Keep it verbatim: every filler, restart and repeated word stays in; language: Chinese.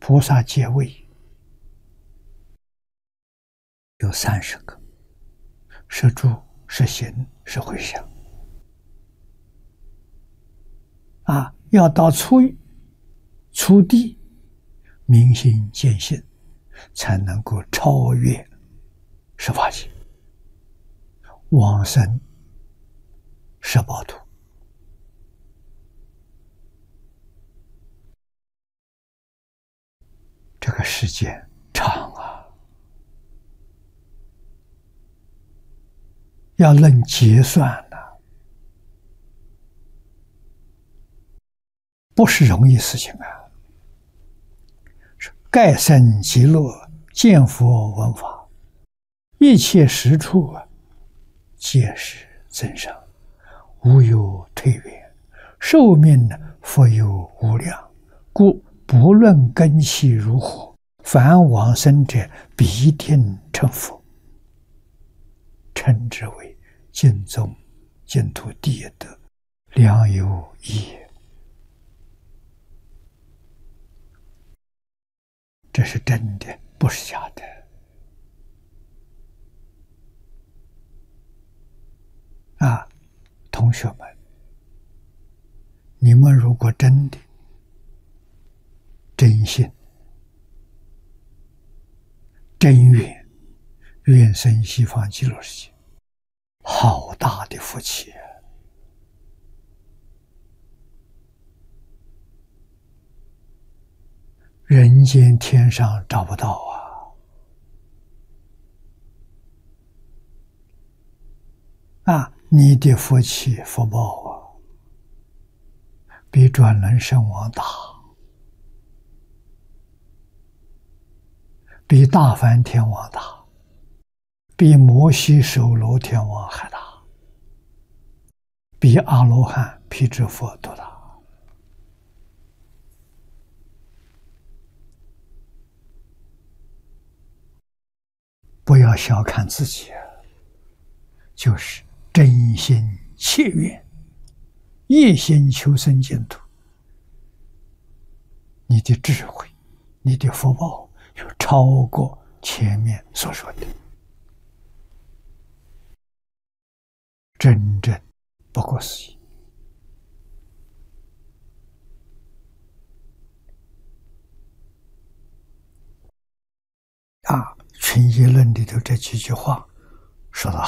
菩萨戒位有三十个，是住、是行、是回向。啊，要到初初地明心见性，才能够超越十法界，往生十报土。这个时间长啊，要论结算呢、啊，不是容易事情啊。盖生极乐，见佛闻法，一切实处啊，皆是增上，无有退远，寿命复有无量，故不论根器如何，凡往生者必定成佛，称之为净宗净土第一德，良有益也。这是真的，不是假的。啊，同学们，你们如果真的真心、真愿，愿生西方极乐世界，好大的福气啊！人间天上找不到啊！啊，你的福气福报啊，比转轮圣王大，比大梵天王大，比摩西首罗天王还大，比阿罗汉辟支佛都大。不要小看自己，就是真心切愿，一心求生净土，你的智慧、你的福报就超过前面所说的，真正不可思议。啊，群疑论里头这几句话说得好。